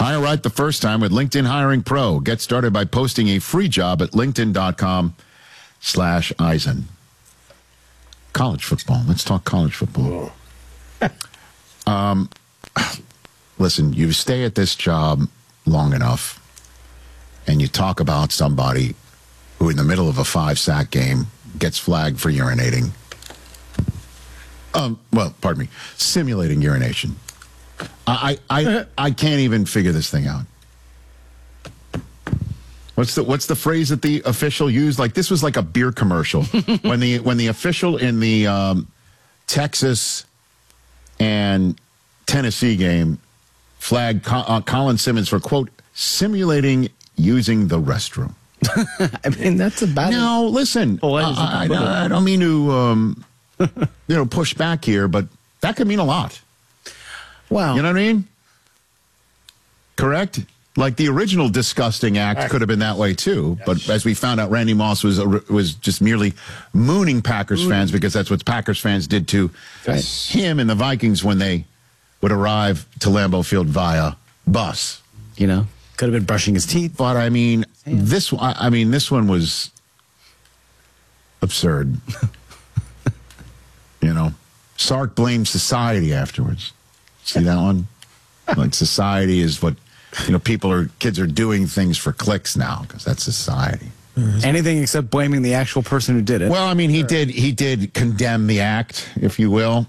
Hire right the first time with LinkedIn Hiring Pro. Get started by posting a free job at linkedin.com/Eisen. College football. Let's talk college football. Listen, you stay at this job long enough and you talk about somebody who in the middle of a 5-sack game gets flagged for urinating. Simulating urination. I can't even figure this thing out. What's the phrase that the official used? Like, this was like a beer commercial when the official in the Texas and Tennessee game flagged Colin Simmons for, quote, simulating using the restroom. I mean, that's about No, listen, I don't mean to push back here, but that could mean a lot. Wow. You know what I mean? Correct? Like, the original disgusting act could have been that way too, but as we found out, Randy Moss was just merely mooning Packers fans because that's what Packers fans did to him and the Vikings when they would arrive to Lambeau Field via bus. You know, could have been brushing his teeth. But I mean, this one was absurd. You know, Sark blames society afterwards. See that one? Like, society is what, kids are doing things for clicks now because that's society. Anything except blaming the actual person who did it. Well, I mean, he did condemn the act, if you will.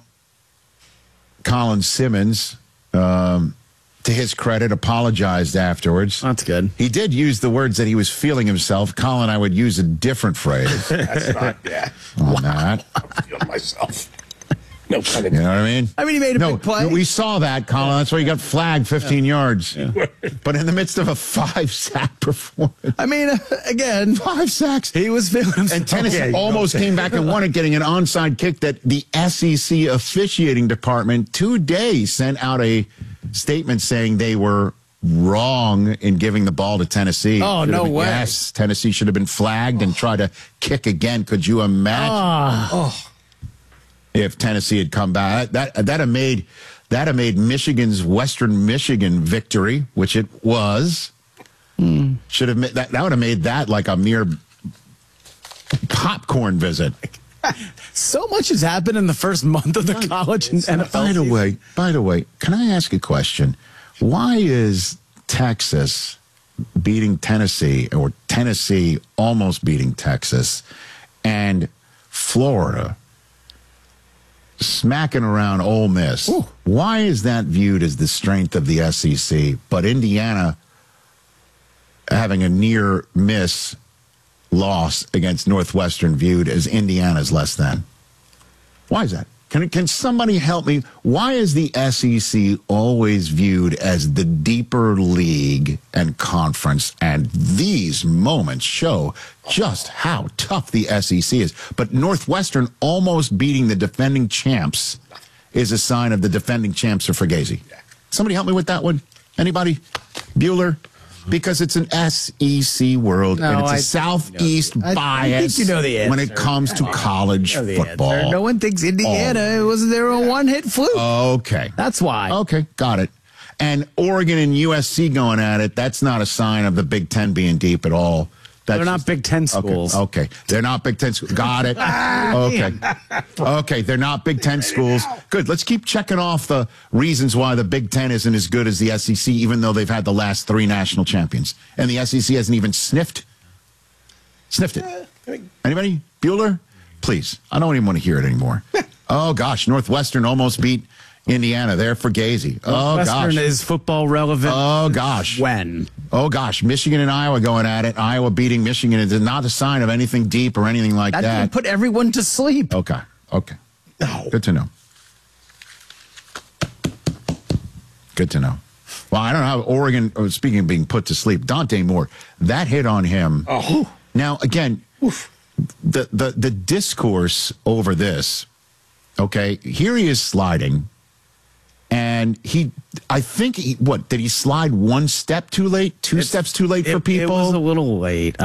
Colin Simmons, to his credit, apologized afterwards. That's good. He did use the words that he was feeling himself. Colin, I would use a different phrase. That's not, yeah. On that. I'm feeling myself. No pun intended. You know what I mean? I mean, he made a big play. We saw that, Colin. That's why he got flagged 15 yards. Yeah. But in the midst of a 5-sack performance. I mean, again, 5 sacks. He was feeling himself. And Tennessee almost came back and won it, getting an onside kick that the SEC officiating department today sent out a statement saying they were wrong in giving the ball to Tennessee. Oh, no way. Yes, Tennessee should have been flagged and tried to kick again. Could you imagine? If Tennessee had come back, that had made Michigan's Western Michigan victory, which it was, should have that would have made that like a mere popcorn visit. So much has happened in the first month of the college and NFL. By the way, can I ask a question? Why is Texas beating Tennessee, or Tennessee almost beating Texas, and Florida smacking around Ole Miss? Ooh. Why is that viewed as the strength of the SEC, but Indiana having a near miss loss against Northwestern viewed as Indiana's less than? Why is that? Can somebody help me? Why is the SEC always viewed as the deeper league and conference? And these moments show just how tough the SEC is. But Northwestern almost beating the defending champs is a sign of the defending champs are Fugazi. Somebody help me with that one? Anybody? Bueller? Because it's an SEC world, and it's a Southeast bias I think you know the answer. when it comes to college football. Answer. No one thinks Indiana was there a one-hit fluke. Okay. That's why. Okay, got it. And Oregon and USC going at it, that's not a sign of the Big Ten being deep at all. They're not Big Ten schools. Okay. They're not Big Ten schools. Got it. Okay, they're not Big Ten schools. Good. Let's keep checking off the reasons why the Big Ten isn't as good as the SEC, even though they've had the last 3 national champions. And the SEC hasn't even sniffed it. Anybody? Bueller? Please. I don't even want to hear it anymore. Oh, gosh. Northwestern almost beat Indiana. They're Fugazi. Oh, gosh. Northwestern is football relevant. Oh, gosh. When? Oh, gosh. Michigan and Iowa going at it. Iowa beating Michigan is not a sign of anything deep or anything like that. That didn't put everyone to sleep. Okay. No. Good to know. Well, I don't know how Oregon, speaking of being put to sleep, Dante Moore, that hit on him. Oh. Now, again, the discourse over this, okay, here he is sliding. And I think, did he slide 1 step too late? 2 steps too late for people? It was a little late.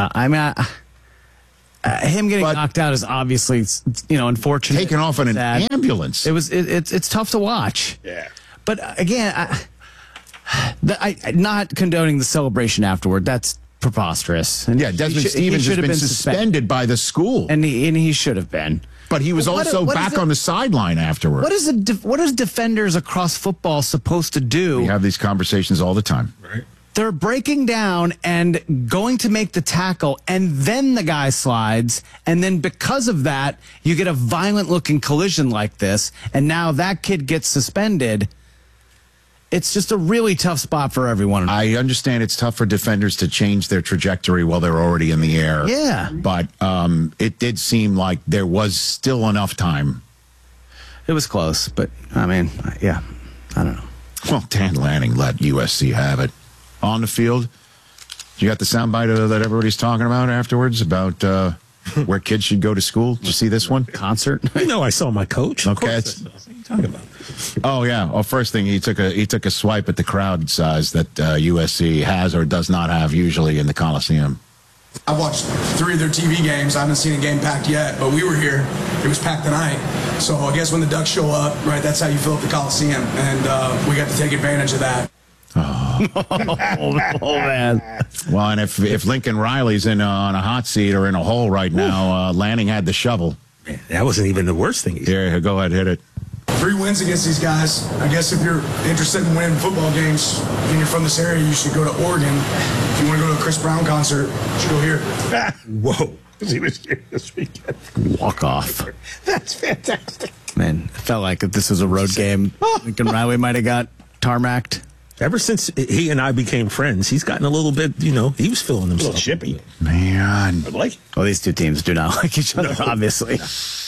Him getting knocked out is obviously, unfortunate. Taken off in an ambulance. It's tough to watch. Yeah. But again, Not condoning the celebration afterward. That's preposterous. And Yeah, Desmond Stevens has been suspended by the school. And he should have been. But he was also back on the sideline afterward. What is defenders across football supposed to do? We have these conversations all the time. Right. They're breaking down and going to make the tackle, and then the guy slides, and then because of that, you get a violent-looking collision like this, and now that kid gets suspended. It's just a really tough spot for everyone. I understand it's tough for defenders to change their trajectory while they're already in the air. Yeah. But it did seem like there was still enough time. It was close, but, I mean, yeah, I don't know. Well, Dan Lanning let USC have it. On the field, you got the soundbite that everybody's talking about afterwards about where kids should go to school. Did you see this one? Concert? I saw my coach. Okay. What are you talking about? Oh yeah. Well, first thing he took a swipe at the crowd size that USC has or does not have usually in the Coliseum. I've watched 3 of their TV games. I haven't seen a game packed yet, but we were here. It was packed tonight. So I guess when the Ducks show up, right, that's how you fill up the Coliseum, and we got to take advantage of that. Oh man. Well, and if Lincoln Riley's on a hot seat or in a hole right now, Lanning had the shovel. Man, that wasn't even the worst thing. Here, go ahead, hit it. 3 wins against these guys. I guess if you're interested in winning football games and you're from this area, you should go to Oregon. If you want to go to a Chris Brown concert, you should go here. Whoa. He was here this weekend. Walk off. That's fantastic. Man, it felt like if this was a road game, Lincoln Riley might have got tarmacked. Ever since he and I became friends, he's gotten a little bit, he was feeling himself. A little chippy. Man. I like it. Well, these two teams do not like each other, obviously.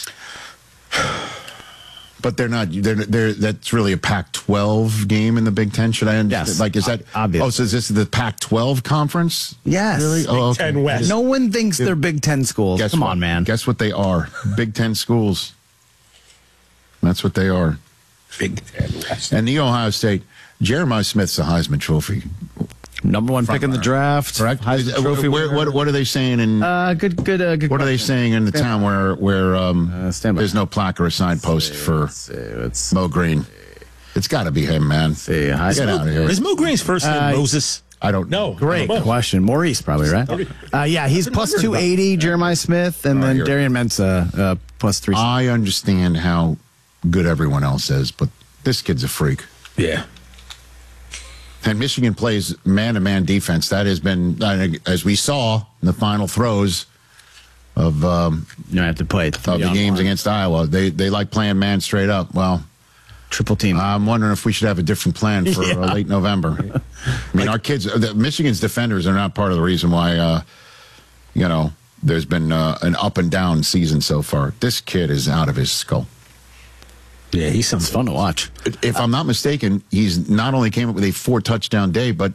But they're not. That's really a Pac-12 game in the Big Ten. Should I understand? Yes. Like, is that Obvious. Oh, so is this the Pac-12 conference? Yes. Really? Oh, okay. 10 West. No one thinks they're Big Ten schools. Come on, man. Guess what they are? Big Ten schools. That's what they are. Big Ten West. And the Ohio State, Jeremiah Smith's a Heisman Trophy. Number one pick in the draft. Correct. Heisman Trophy winner. What are they saying in? Good. What are they saying in the town where stand by. there's no plaque or a signpost for Mo Green? It's got to be him, man. Get out of here. Is Mo Green's first name Moses? I don't know. Great question. Maurice, probably, right? Yeah, he's plus 280, Jeremiah Smith, and then Darian Mensah, plus 3. I understand how good everyone else is, but this kid's a freak. Yeah. And Michigan plays man-to-man defense. That has been, as we saw in the final throws of You don't have to play the games against Iowa. They like playing man straight up. Well, triple team. I'm wondering if we should have a different plan for late November. I mean, our kids, Michigan's defenders are not part of the reason why, there's been an up and down season so far. This kid is out of his skull. Yeah, he's It's fun to watch. If I'm not mistaken, he's not only came up with a 4-touchdown day, but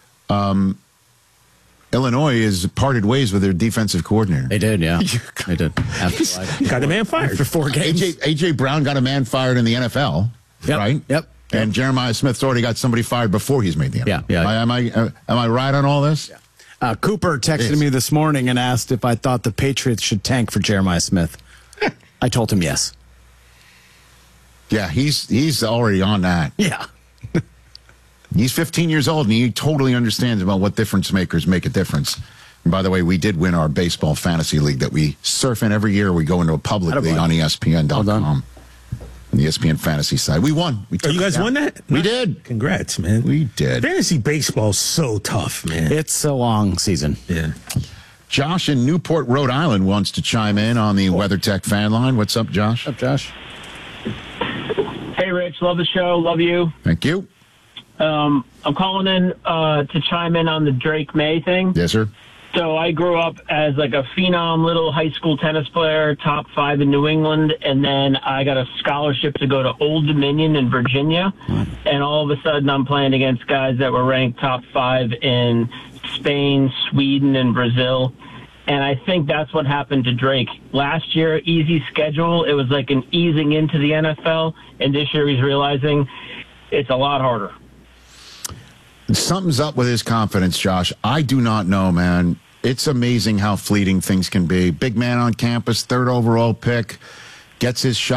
Illinois has parted ways with their defensive coordinator. They did, yeah. They did. got the man fired for 4 games. AJ Brown got a man fired in the NFL, right? Yep. And Jeremiah Smith's already got somebody fired before he's made the NFL. Yeah. Am I right on all this? Yeah. Cooper texted me this morning and asked if I thought the Patriots should tank for Jeremiah Smith. I told him yes. Yeah, he's already on that. Yeah. He's 15 years old, and he totally understands about what difference makers make a difference. And by the way, we did win our baseball fantasy league that we surf in every year. We go into a public league on ESPN.com. On the ESPN fantasy side. We won. You guys won that? We did. Congrats, man. We did. Fantasy baseball's so tough, man. It's a long season. Yeah. Josh in Newport, Rhode Island wants to chime in on the WeatherTech fan line. What's up, Josh? What's up, Josh? Hey, Rich. Love the show. Love you. Thank you. I'm calling in to chime in on the Drake May thing. Yes, sir. So I grew up as like a phenom little high school tennis player, top 5 in New England, and then I got a scholarship to go to Old Dominion in Virginia, and all of a sudden I'm playing against guys that were ranked top 5 in Spain, Sweden, and Brazil. And I think that's what happened to Drake. Last year, easy schedule. It was like an easing into the NFL. And this year he's realizing it's a lot harder. Something's up with his confidence, Josh. I do not know, man. It's amazing how fleeting things can be. Big man on campus, 3rd overall pick, gets his shot,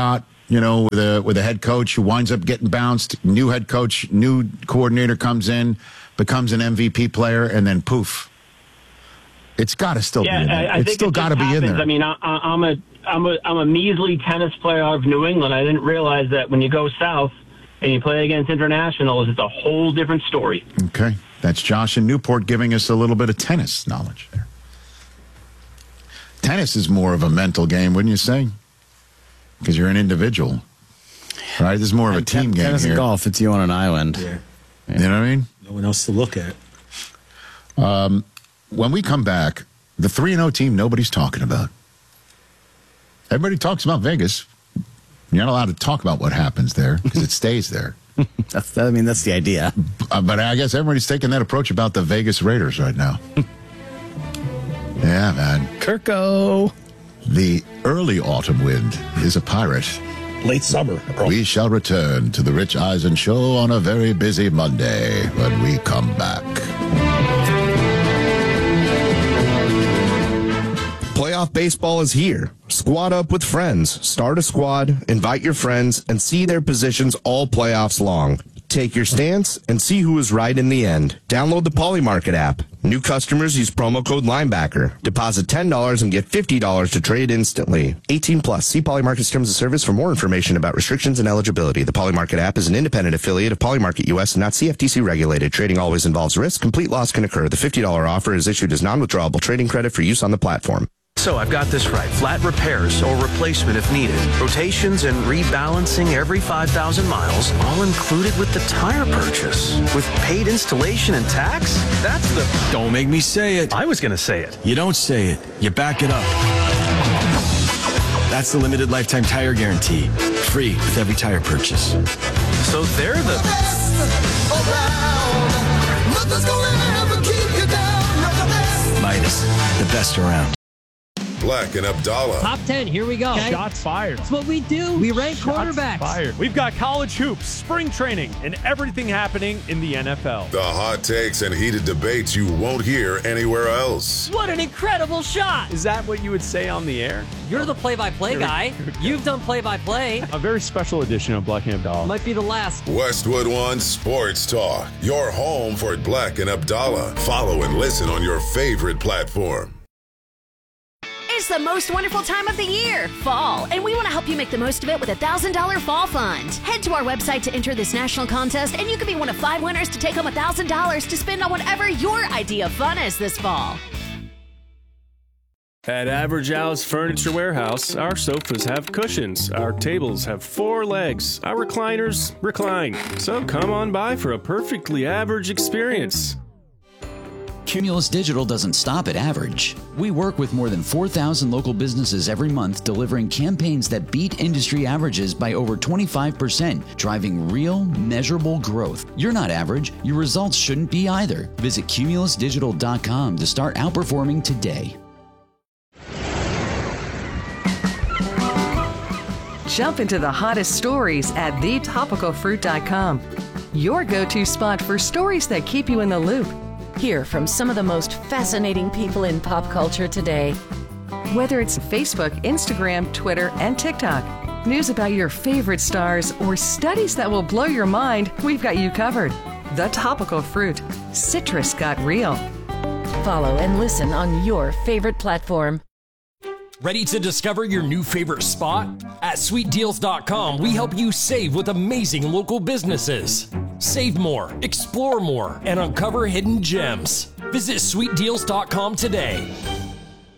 with a head coach who winds up getting bounced. New head coach, new coordinator comes in, becomes an MVP player, and then poof. It's got to still be in there. It's still got to be in there. I mean, I'm a measly tennis player out of New England. I didn't realize that when you go south and you play against internationals, it's a whole different story. Okay. That's Josh in Newport giving us a little bit of tennis knowledge there. Tennis is more of a mental game, wouldn't you say? Because you're an individual, right? This is more of a team game tennis here. And golf, it's you on an island. Yeah. You know what I mean? No one else to look at. When we come back, the 3-0 team nobody's talking about. Everybody talks about Vegas. You're not allowed to talk about what happens there because it stays there. That's the idea. But I guess everybody's taking that approach about the Vegas Raiders right now. Yeah, man. Kirko. The early autumn wind is a pirate. Late summer. We shall return to the Rich Eisen Show on a very busy Monday when we come back. Playoff baseball is here. Squad up with friends. Start a squad, invite your friends, and see their positions all playoffs long. Take your stance and see who is right in the end. Download the Polymarket app. New customers use promo code Linebacker. Deposit $10 and get $50 to trade instantly. 18 plus. See Polymarket's terms of service for more information about restrictions and eligibility. The Polymarket app is an independent affiliate of Polymarket US and not CFTC regulated. Trading always involves risk. Complete loss can occur. The $50 offer is issued as non-withdrawable trading credit for use on the platform. So I've got this right. Flat repairs or replacement if needed. Rotations and rebalancing every 5,000 miles, all included with the tire purchase. With paid installation and tax? That's the... Don't make me say it. I was going to say it. You don't say it. You back it up. That's the limited lifetime tire guarantee. Free with every tire purchase. So they're the... best around. Nothing's gonna ever keep you down. You're the best. Midas, the best around. Black and Abdallah. Top 10, here we go. Okay. Shots fired. That's what we do. We rank quarterbacks. Fired. We've got college hoops, spring training, and everything happening in the NFL. The hot takes and heated debates you won't hear anywhere else. What an incredible shot. Is that what you would say on the air? You're the play-by-play guy. You've done play-by-play. A very special edition of Black and Abdallah. Might be the last. Westwood One Sports Talk. Your home for Black and Abdallah. Follow and listen on your favorite platform. It's the most wonderful time of the year, fall, and we want to help you make the most of it with a $1,000 fall fund. Head to our website to enter this national contest, and you could be one of 5 winners to take home $1,000 to spend on whatever your idea of fun is this fall. At Average Al's Furniture Warehouse, our sofas have cushions, our tables have 4 legs, our recliners recline. So come on by for a perfectly average experience. Cumulus Digital doesn't stop at average. We work with more than 4,000 local businesses every month, delivering campaigns that beat industry averages by over 25%, driving real, measurable growth. You're not average. Your results shouldn't be either. Visit cumulusdigital.com to start outperforming today. Jump into the hottest stories at thetopicalfruit.com. Your go-to spot for stories that keep you in the loop. Hear from some of the most fascinating people in pop culture today. Whether it's Facebook, Instagram, Twitter, and TikTok, news about your favorite stars, or studies that will blow your mind, we've got you covered. The Topical Fruit. Citrus got real. Follow and listen on your favorite platform. Ready to discover your new favorite spot? At sweetdeals.com, we help you save with amazing local businesses. Save more, explore more, and uncover hidden gems. Visit sweetdeals.com today.